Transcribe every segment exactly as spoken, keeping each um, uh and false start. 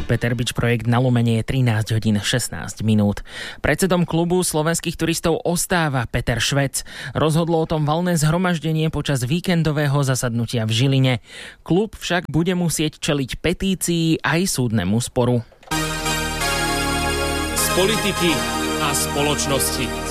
Peter Bič, projekt Na Lumene je trinásť hodín šestnásť minút. Predsedom klubu slovenských turistov ostáva Peter Švec. Rozhodlo o tom valné zhromaždenie počas víkendového zasadnutia v Žiline. Klub však bude musieť čeliť petícii aj súdnemu sporu. Z politiky a spoločnosti.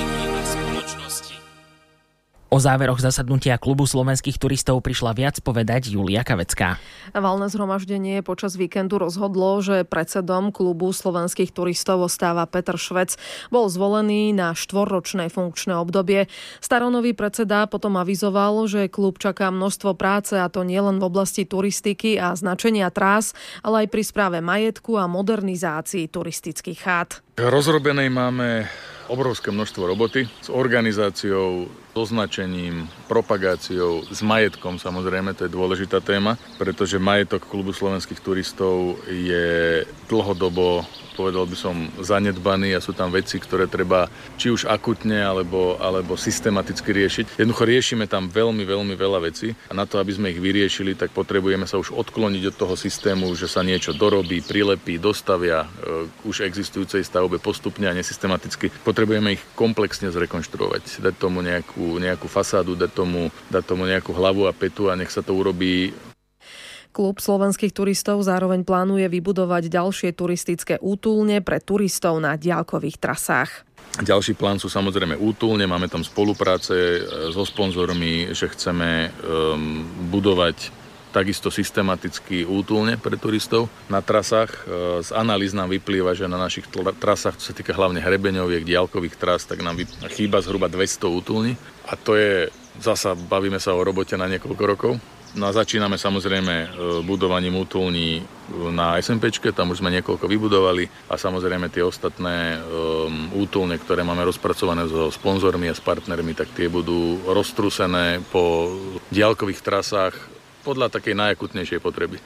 O záveroch zasadnutia klubu slovenských turistov prišla viac povedať Julia Kavecká. Valné zhromaždenie počas víkendu rozhodlo, že predsedom klubu slovenských turistov ostáva Peter Švec. Bol zvolený na štvorročné funkčné obdobie. Staronový predseda potom avizoval, že klub čaká množstvo práce, a to nielen v oblasti turistiky a značenia trás, ale aj pri správe majetku a modernizácii turistických chát. Rozrobenej máme obrovské množstvo roboty s organizáciou, s označením, propagáciou, s majetkom, samozrejme, to je dôležitá téma, pretože majetok klubu slovenských turistov je dlhodobo, povedal by som, zanedbaný a sú tam veci, ktoré treba či už akutne alebo, alebo systematicky riešiť. Jednoducho riešime tam veľmi, veľmi veľa vecí a na to, aby sme ich vyriešili, tak potrebujeme sa už odkloniť od toho systému, že sa niečo dorobí, prilepí, dostavia e, už existujúcej stavbe postupne a nesystematicky. Potrebujeme ich komplexne zrekonštruovať, dať tomu nejakú, nejakú fasádu, dať tomu, dať tomu nejakú hlavu a petu a nech sa to urobí. Klub slovenských turistov zároveň plánuje vybudovať ďalšie turistické útulne pre turistov na diaľkových trasách. Ďalší plán sú samozrejme útulne, máme tam spolupráce so sponzormi, že chceme um, budovať takisto systematicky útulne pre turistov na trasách. Z analýz nám vyplýva, že na našich trasách, čo sa týka hlavne hrebeňoviek, diaľkových tras, tak nám chýba zhruba dvesto útulní. A to je, zasa bavíme sa o robote na niekoľko rokov. No a začíname samozrejme budovaním útulní na SMPčke, tam už sme niekoľko vybudovali a samozrejme tie ostatné um, útulne, ktoré máme rozpracované so sponzormi a s partnermi, tak tie budú roztrúsené po diaľkových trasách podľa takej najakutnejšej potreby.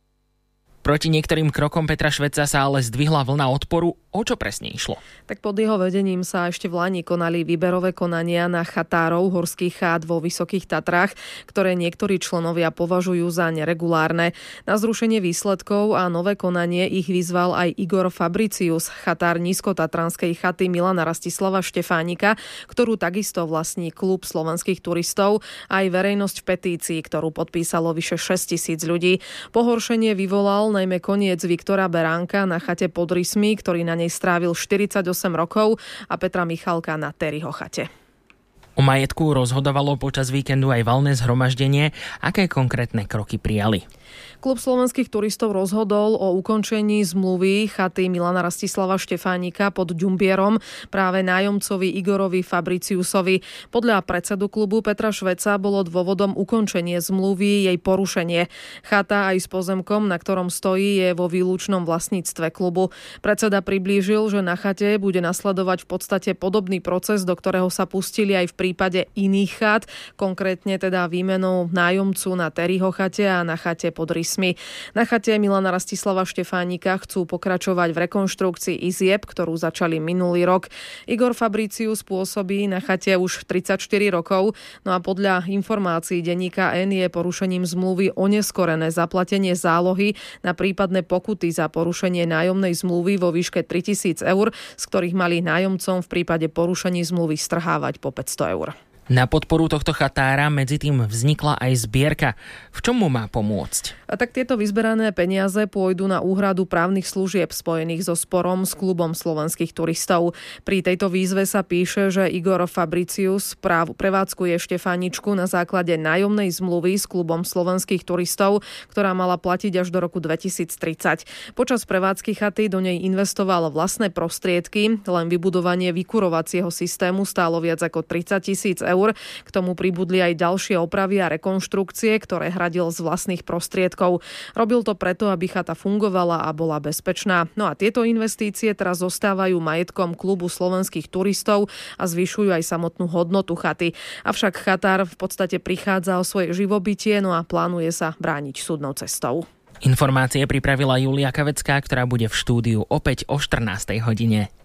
Proti niektorým krokom Petra Šveca sa ale zdvihla vlna odporu. O čo presne išlo? Tak pod jeho vedením sa ešte v lani konali výberové konania na chatárov horských chát vo Vysokých Tatrách, ktoré niektorí členovia považujú za neregulárne. Na zrušenie výsledkov a nové konanie ich vyzval aj Igor Fabricius, chatár nízkotatranskej chaty Milana Rastislava Štefánika, ktorú takisto vlastní klub slovenských turistov, aj verejnosť v petícii, ktorú podpísalo vyše šesťtisíc ľudí. Pohoršenie vyvolal najmä koniec Viktora Beránka na chate pod Rysmi, ktorý na nej strávil štyridsaťosem rokov, a Petra Michalka na Terryho chate. O majetku rozhodovalo počas víkendu aj valné zhromaždenie. Aké konkrétne kroky prijali? Klub slovenských turistov rozhodol o ukončení zmluvy chaty Milana Rastislava Štefánika pod Ďumbierom práve nájomcovi Igorovi Fabriciusovi. Podľa predsedu klubu Petra Šveca bolo dôvodom ukončenie zmluvy jej porušenie. Chata aj s pozemkom, na ktorom stojí, je vo výlučnom vlastníctve klubu. Predseda priblížil, že na chate bude nasledovať v podstate podobný proces, do ktorého sa pustili aj v prípade iných chát, konkrétne teda výmenou nájomcu na Terryho chate a na chate pod Rysmi. Na chate Milana Rastislava Štefánika chcú pokračovať v rekonštrukcii izieb, ktorú začali minulý rok. Igor Fabricius pôsobí na chate už tridsaťštyri rokov, no a podľa informácií denníka N je porušením zmluvy oneskorené zaplatenie zálohy na prípadné pokuty za porušenie nájomnej zmluvy vo výške tritisíc eur, z ktorých mali nájomcom v prípade porušení zmluvy strhávať po päťsto eur. Na podporu tohto chatára medzi tým vznikla aj zbierka. V čom mu má pomôcť? A tak tieto vyzberané peniaze pôjdu na úhradu právnych služieb spojených so sporom s klubom slovenských turistov. Pri tejto výzve sa píše, že Igor Fabricius práv prevádzkuje Štefáničku na základe nájomnej zmluvy s klubom slovenských turistov, ktorá mala platiť až do roku dvetisíctridsať. Počas prevádzky chaty do nej investoval vlastné prostriedky, len vybudovanie vykurovacieho systému stálo viac ako tridsať tisíc eur. K tomu pribudli aj ďalšie opravy a rekonštrukcie, ktoré hradil z vlastných prostriedkov. Robil to preto, aby chata fungovala a bola bezpečná. No a tieto investície teraz zostávajú majetkom klubu slovenských turistov a zvyšujú aj samotnú hodnotu chaty. Avšak chatár v podstate prichádza o svoje živobytie, no a plánuje sa brániť súdnou cestou. Informácie pripravila Julia Kavecká, ktorá bude v štúdiu opäť o štrnástej hodine.